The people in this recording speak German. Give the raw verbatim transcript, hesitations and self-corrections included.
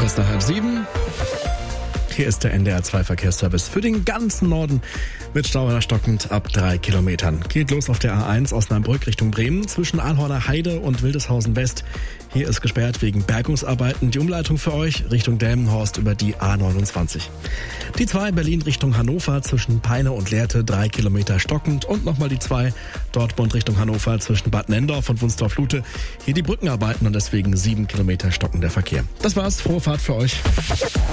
Kurz nach halb sieben. Hier ist der N D R zwei Verkehrsservice für den ganzen Norden mit Stau stockend ab drei Kilometern. Geht los auf der A eins Osnabrück Richtung Bremen zwischen Ahlhorner Heide und Wildeshausen West. Hier ist gesperrt wegen Bergungsarbeiten. Die Umleitung für euch Richtung Delmenhorst über die A neunundzwanzig. Die zwei Berlin Richtung Hannover zwischen Peine und Lehrte drei Kilometer stockend und nochmal die zwei Dortmund Richtung Hannover zwischen Bad Nendorf und Wunsdorf-Lute. Hier die Brückenarbeiten und deswegen sieben Kilometer stockender Verkehr. Das war's. Frohe Fahrt für euch.